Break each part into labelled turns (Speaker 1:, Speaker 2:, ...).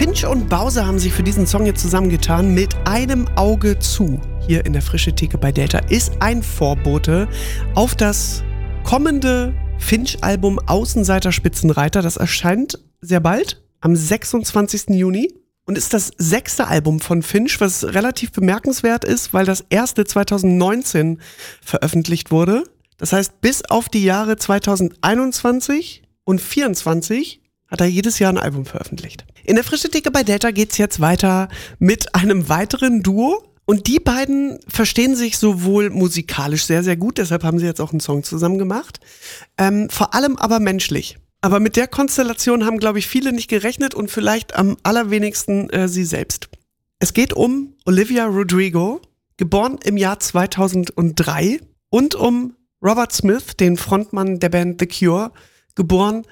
Speaker 1: Finch und Bowser haben sich für diesen Song jetzt zusammengetan. Mit einem Auge zu. Hier in der Frische Theke bei Delta ist ein Vorbote auf das kommende Finch-Album Außenseiter Spitzenreiter. Das erscheint sehr bald, am 26. Juni. Und ist das 6. Album von Finch, was relativ bemerkenswert ist, weil das erste 2019 veröffentlicht wurde. Das heißt, bis auf die Jahre 2021 und 2024 hat er jedes Jahr ein Album veröffentlicht. In der Frische Theke bei Delta geht's jetzt weiter mit einem weiteren Duo. Und die beiden verstehen sich sowohl musikalisch sehr, sehr gut, deshalb haben sie jetzt auch einen Song zusammen gemacht. Vor allem aber menschlich. Aber mit der Konstellation haben, glaube ich, viele nicht gerechnet und vielleicht am allerwenigsten sie selbst. Es geht um Olivia Rodrigo, geboren im Jahr 2003, und um Robert Smith, den Frontmann der Band The Cure, geboren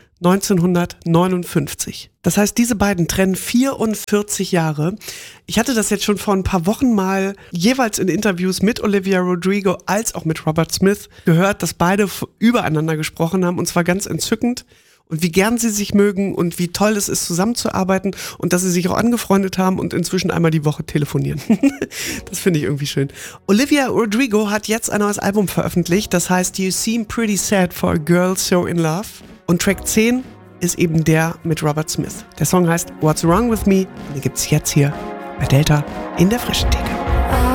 Speaker 1: 1959. Das heißt, diese beiden trennen 44 Jahre. Ich hatte das jetzt schon vor ein paar Wochen mal jeweils in Interviews mit Olivia Rodrigo als auch mit Robert Smith gehört, dass beide übereinander gesprochen haben, und zwar ganz entzückend. Und wie gern sie sich mögen und wie toll es ist, zusammenzuarbeiten, und dass sie sich auch angefreundet haben und inzwischen einmal die Woche telefonieren. Das finde ich irgendwie schön. Olivia Rodrigo hat jetzt ein neues Album veröffentlicht, das heißt You Seem Pretty Sad for a Girl So in Love. Und Track 10 ist eben der mit Robert Smith. Der Song heißt What's Wrong With Me, und den gibt's jetzt hier bei Delta in der Frischen Theke.